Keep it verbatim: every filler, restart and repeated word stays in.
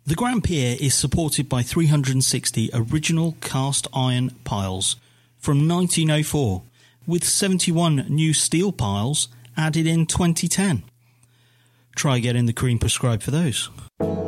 The Grand Pier is supported by three hundred sixty original cast iron piles from nineteen oh four, with seventy-one new steel piles added in twenty ten. Try getting the cream prescribed for those.